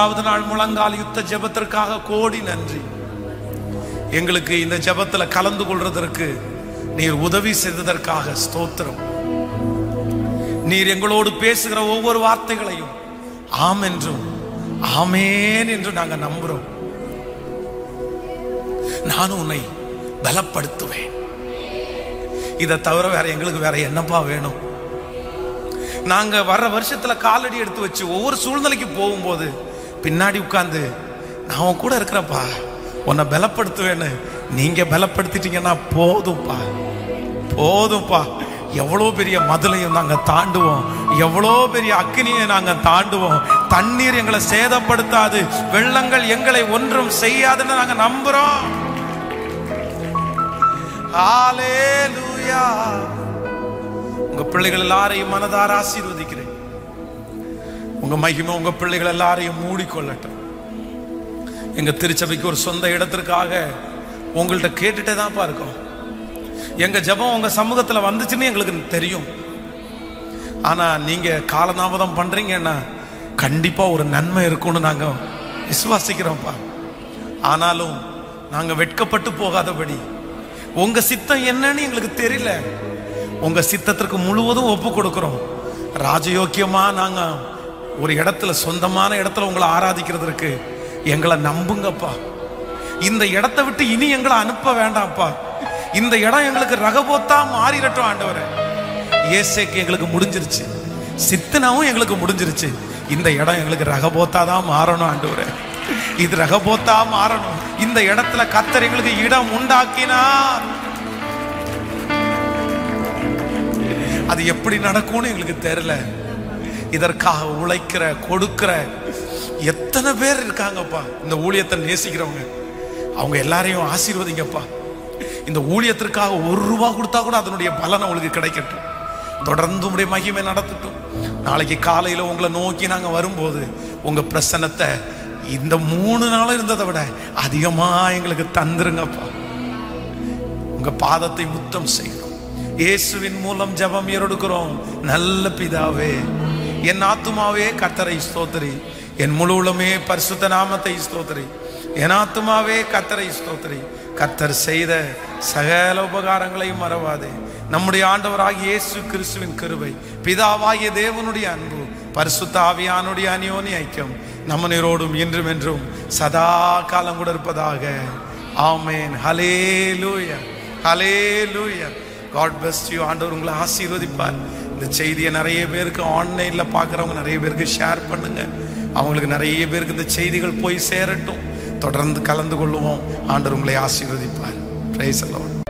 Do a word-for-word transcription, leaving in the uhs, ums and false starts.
மூன்றாவது நாள் முழங்கால் யுத்த ஜெபத்திற்காக கோடி நன்றி. எங்களுக்கு இந்த ஜெபத்துல கலந்து கொள்றதற்கு நீர் உதவி செய்ததற்காக ஸ்தோத்திரம். நீர் எங்களோடு பேசுகிற ஒவ்வொரு வார்த்தைகளையும் ஆம் என்றும் ஆமேன் என்று நாங்க நம்புறோம். நானும் உன்னை பலப்படுத்துவேன். இதை தவிர வேற எங்களுக்கு வேற என்னப்பா வேணும்? நாங்க வர்ற வருஷத்துல காலடி எடுத்து வச்சு ஒவ்வொரு சூழ்நிலைக்கு போகும்போது பின்னாடி உட்கார்ந்து நான் கூட இருக்கிறப்பா, உன்னை பலப்படுத்துவேன்னு நீங்க பலப்படுத்திட்டீங்கன்னா போதும்பா, போதும்பா. எவ்வளோ பெரிய மதுளையும் நாங்க தாண்டுவோம், எவ்வளோ பெரிய அக்கினியை நாங்க தாண்டுவோம். தண்ணீர் எங்களை சேதப்படுத்தாது, வெள்ளங்கள் எங்களை ஒன்றும் செய்யாதுன்னு நாங்க நம்புறோம். ஹல்லேலூயா. உங்க பிள்ளைகள் எல்லாரையும் மனதார ஆசீர்வதிக்கிறேன். உங்க மகிமை உங்க பிள்ளைகள் எல்லாரையும் மூடிக்கொள்ளட்டும். எங்க திருச்சபைக்கு ஒரு சொந்த இடத்திற்காக உங்கள்கிட்ட கேட்டுட்டே தான்ப்பா இருக்கோம். எங்க ஜெபம் உங்க சமூகத்துல வந்துச்சுன்னு எங்களுக்கு தெரியும். ஆனா நீங்க காலதாமதம் பண்றீங்கன்னா கண்டிப்பா ஒரு நன்மை இருக்கும்னு நாங்க விசுவாசிக்கிறோம்ப்பா. ஆனாலும் நாங்க வெட்கப்பட்டு போகாதபடி உங்க சித்தம் என்னன்னு எங்களுக்கு தெரியல, உங்க சித்தத்திற்கு முழுவதும் ஒப்பு கொடுக்கிறோம். ராஜயோக்கியமா நாங்க ஒரு இடத்துல சொந்தமான இடத்துல உங்களை ஆராதிக்கிறதுக்கு எங்களை நம்புங்கப்பா. இந்த இடத்தை விட்டு இனி எங்களை அனுப்ப வேண்டாம்ப்பா. இந்த இடம் எங்களுக்கு ரகபோத்தா மாறிடட்டும் ஆண்டவரே. ஏசேக்கு எங்களுக்கு முடிஞ்சிருச்சு, சித்தனாவும் எங்களுக்கு முடிஞ்சிருச்சு. இந்த இடம் எங்களுக்கு ரகபோத்தா தான் மாறணும் ஆண்டவரே. இது ரகபோத்தா மாறணும். இந்த இடத்துல கர்த்தர் எங்களுக்கு இடம் உண்டாக்கினார். அது எப்படி நடக்கும்னு எங்களுக்கு தெரியல. இதற்காக உழைக்கிற கொடுக்கிற எத்தனை பேர் இருக்காங்கப்பா. இந்த ஊழியத்தை நேசிக்கிறவங்க அவங்க எல்லாரையும் ஆசீர்வதிங்கப்பா. இந்த ஊழியத்திற்காக ஒரு ரூபா கொடுத்தா கூட அதனுடைய பலன் உங்களுக்கு கிடைக்கட்டும். தொடர்ந்து உங்களுடைய மகிமை நடத்தட்டும். நாளைக்கு காலையில உங்களை நோக்கி நாங்க வரும்போது உங்க பிரசன்னத்தை இந்த மூணு நாளும் இருந்ததை விட அதிகமா எங்களுக்கு தந்துருங்கப்பா. உங்க பாதத்தை முத்தம் செய்யணும். இயேசுவின் மூலம் ஜெபம் ஏறெடுக்கிறோம் நல்ல பிதாவே. என் ஆத்துமாவே கர்த்தரை ஸ்தோத்திரி, என் முழு உள்ளமே பரிசுத்த நாமத்தை ஸ்தோத்திரி. என் ஆத்துமாவே கர்த்தரை ஸ்தோத்திரி. கர்த்தர் செய்த சகல உபகாரங்களையும் மறவாதே. நம்முடைய ஆண்டவராகிய இயேசு கிறிஸ்துவின் கிருபை, பிதாவாகிய தேவனுடைய அன்பு, பரிசுத்த ஆவியானுடைய அந்யோன்ய ஐக்கியம் நம்ம நீரோடும் இன்றும் என்றும் சதா காலம் கூட இருப்பதாக. ஆமென். ஹல்லேலூயா, ஹல்லேலூயா. God bless you. ஆண்டவர் உங்களை ஆசீர்வதிப்பார். இந்த செய்தியை நிறைய பேருக்கு ஆன்லைன்ல பார்க்குறவங்க நிறைய பேருக்கு ஷேர் பண்ணுங்க. அவங்களுக்கு நிறைய பேருக்கு இந்த செய்திகள் போய் சேரட்டும். தொடர்ந்து கலந்து கொள்ளுவோம். ஆண்டவர் உங்களை ஆசீர்வதிப்பார். Praise the Lord.